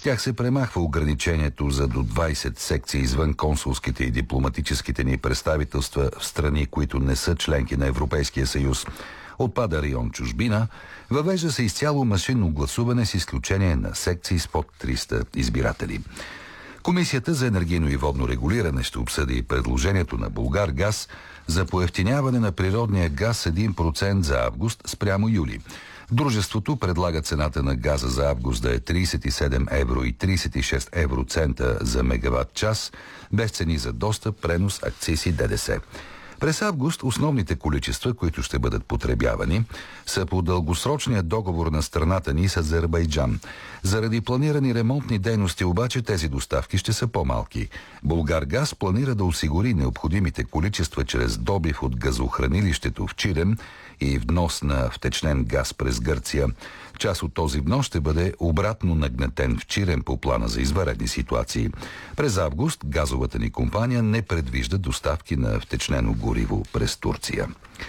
тях се премахва ограничението за до 20 секции извън консулските и дипломатическите ни представителства в страни, които не са членки на Европейския съюз. Отпада район чужбина, въвежда се изцяло машинно гласуване с изключение на секции с под 300 избиратели. Комисията за енергийно и водно регулиране ще обсъди предложението на Булгаргаз за поевтиняване на природния газ 1% за август спрямо юли. Дружеството предлага цената на газа за август да е 37 евро и 36 евроцента за мегаватт час, без цени за достъп, пренос, акциз и ДДС. През август основните количества, които ще бъдат потребявани, са по дългосрочния договор на страната ни с Азербайджан. Заради планирани ремонтни дейности обаче тези доставки ще са по-малки. Булгаргаз планира да осигури необходимите количества чрез добив от газохранилището в Чирен и внос на втечнен газ през Гърция. Част от този внос ще бъде обратно нагнетен в Чирен по плана за извънредни ситуации. През август газовата ни компания не предвижда доставки на втечнено гориво през Турция.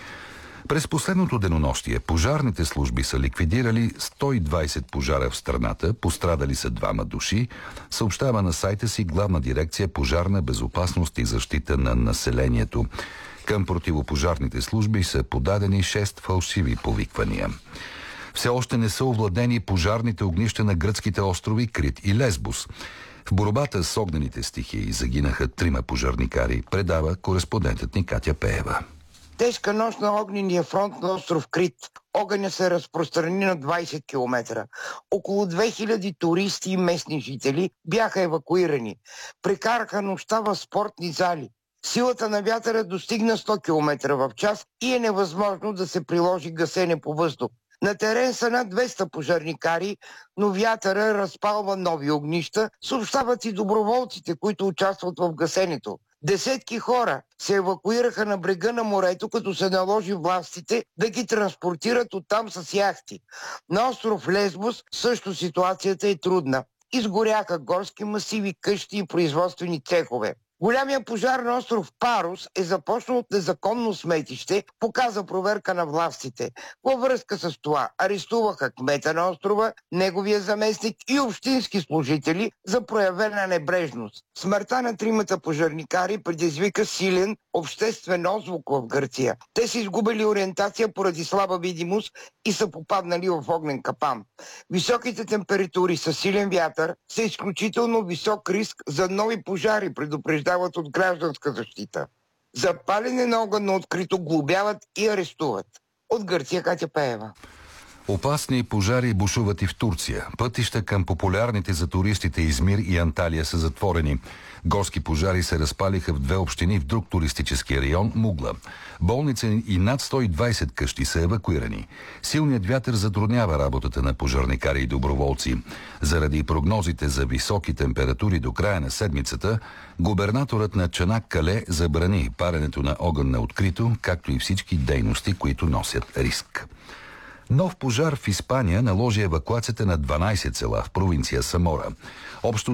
През последното денонощие пожарните служби са ликвидирали 120 пожара в страната, пострадали са 2 души, съобщава на сайта си Главна дирекция пожарна безопасност и защита на населението. Към противопожарните служби са подадени 6 фалшиви повиквания. Все още не са овладени пожарните огнища на гръцките острови Крит и Лесбос. В борбата с огнените стихии загинаха 3 пожарникари, предава кореспондентът ни Катя Пеева. Тежка нощ на огнения фронт на остров Крит. Огъня се разпространи на 20 км. Около 2000 туристи и местни жители бяха евакуирани. Прекараха нощта в спортни зали. Силата на вятъра достигна 100 км в час и е невъзможно да се приложи гасене по въздух. На терен са над 200 пожарникари, но вятъра разпалва нови огнища, съобщават и доброволците, които участват в гасенето. Десетки хора се евакуираха на брега на морето, като се наложи властите да ги транспортират оттам с яхти. На остров Лесбос също ситуацията е трудна. Изгоряха горски масиви, къщи и производствени цехове. Голямия пожар на остров Парус е започнал от незаконно сметище, показа проверка на властите. Във връзка с това арестуваха кмета на острова, неговия заместник и общински служители за проявена небрежност. Смъртта на 3 пожарникари предизвика силен обществен отзвук в Гърция. Те са изгубили ориентация поради слаба видимост и са попаднали в огнен капан. Високите температури със силен вятър са изключително висок риск за нови пожари, предупреждават от гражданска защита. За палене на огън на открито глобяват и арестуват. От Гърция Катя Пеева. Опасни пожари бушуват и в Турция. Пътища към популярните за туристите Измир и Анталия са затворени. Горски пожари се разпалиха в 2 общини в друг туристически район – Мугла. Болница и над 120 къщи са евакуирани. Силният вятър затруднява работата на пожарникари и доброволци. Заради прогнозите за високи температури до края на седмицата, губернаторът на Чанак-Кале забрани паренето на огън на открито, както и всички дейности, които носят риск. Нов пожар в Испания наложи евакуацията на 12 села в провинция Самора. Общо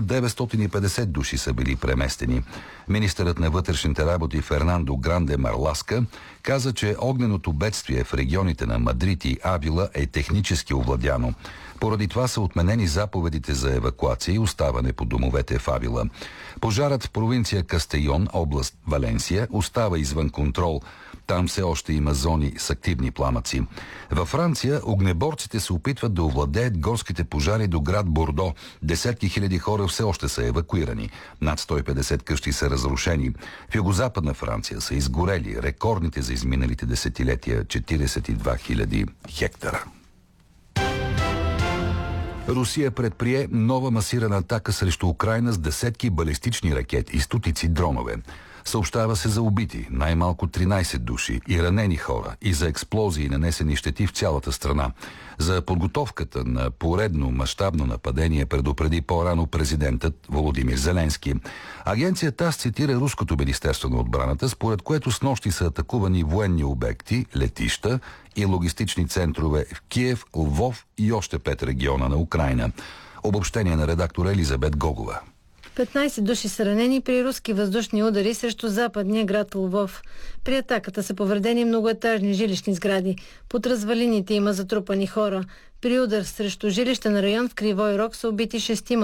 950 души са били преместени. Министърът на вътрешните работи Фернандо Гранде Марласка каза, че огненото бедствие в регионите на Мадрид и Авила е технически овладяно. Поради това са отменени заповедите за евакуация и оставане по домовете в Авила. Пожарът в провинция Кастейон, област Валенсия, остава извън контрол. Там все още има зони с активни пламъци. Във Франция огнеборците се опитват да овладеят горските пожари до град Бордо. Десетки хиляди хора все още са евакуирани. Над 150 къщи са разрушени. В югозападна Франция са изгорели рекордните за изминалите десетилетия 42 000 хектара. Русия предприе нова масирана атака срещу Украйна с десетки балистични ракети и стотици дронове. Съобщава се за убити, най-малко 13 души и ранени хора и за експлозии и нанесени щети в цялата страна. За подготовката на поредно мащабно нападение предупреди по-рано президентът Володимир Зеленски. Агенция ТАСС цитира Руското министерство на отбраната, според което снощи са атакувани военни обекти, летища и логистични центрове в Киев, Лвов и още 5 региона на Украйна. Обобщение на редактора Елизабет Гогова. 15 души са ранени при руски въздушни удари срещу западния град Лвов. При атаката са повредени многоетажни жилищни сгради. Под развалините има затрупани хора. При удар срещу жилищен район в Кривой Рог са убити 6